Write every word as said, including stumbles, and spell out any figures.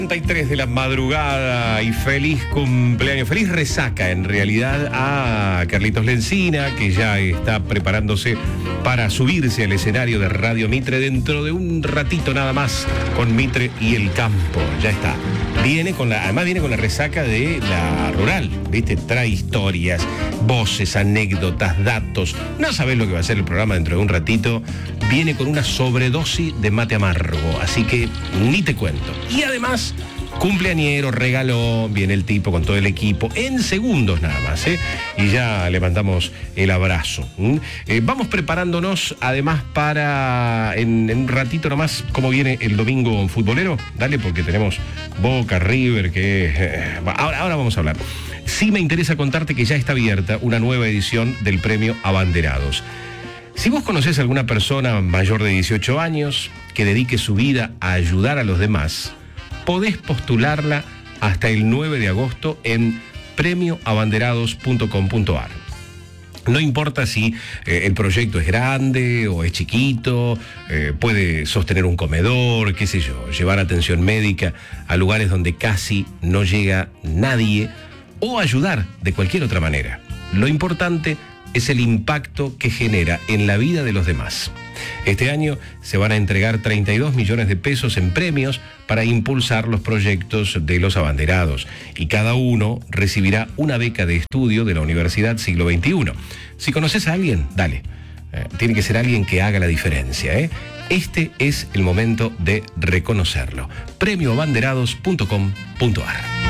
treinta y tres de la madrugada y feliz cumpleaños, feliz resaca en realidad a Carlitos Lencina, que ya está preparándose para subirse al escenario de Radio Mitre dentro de un ratito nada más con Mitre y el Campo. Ya está. Viene con la, además viene con la resaca de la rural, ¿viste? Trae historias, voces, anécdotas, datos. No sabés lo que va a ser el programa dentro de un ratito. Viene con una sobredosis de mate amargo, así que ni te cuento. Y además, cumpleañero, regaló, viene el tipo con todo el equipo, en segundos nada más, ¿eh? Y ya le mandamos el abrazo. ¿Mm? Eh, vamos preparándonos además para, en, en un ratito nomás, cómo viene el domingo futbolero. Dale, porque tenemos Boca, River, que... Eh, ahora, ahora vamos a hablar. Sí me interesa contarte que ya está abierta una nueva edición del premio Abanderados. Si vos conocés a alguna persona mayor de dieciocho años que dedique su vida a ayudar a los demás, podés postularla hasta el nueve de agosto en premio abanderados punto com punto a r. No importa si eh, el proyecto es grande o es chiquito, eh, puede sostener un comedor, qué sé yo, llevar atención médica a lugares donde casi no llega nadie o ayudar de cualquier otra manera. Lo importante es el impacto que genera en la vida de los demás. Este año se van a entregar treinta y dos millones de pesos en premios para impulsar los proyectos de los abanderados y cada uno recibirá una beca de estudio de la Universidad Siglo veintiuno. Si conoces a alguien, dale. Eh, tiene que ser alguien que haga la diferencia, ¿eh? Este es el momento de reconocerlo. premio abanderados punto com punto a r.